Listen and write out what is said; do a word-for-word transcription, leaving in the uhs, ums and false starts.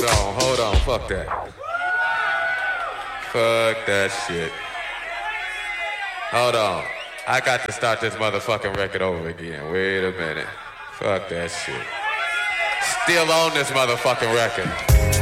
Hold on, hold on, fuck that. Fuck that shit. Hold on. I got to start this motherfucking record over again. Wait a minute. Fuck that shit. Still on this motherfucking record.